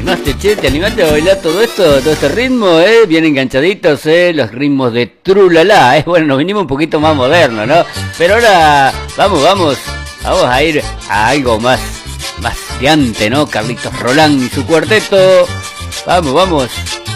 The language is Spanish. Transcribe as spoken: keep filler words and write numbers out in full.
animaste, che? ¿Te animaste a bailar todo esto, todo este ritmo, eh? Bien enganchaditos, eh, los ritmos de Trulala, eh. Bueno, nos vinimos un poquito más modernos, ¿no? Pero ahora, vamos, vamos, vamos a ir a algo más, más piante, ¿no? Carlitos Rolán y su cuarteto. Vamos, vamos.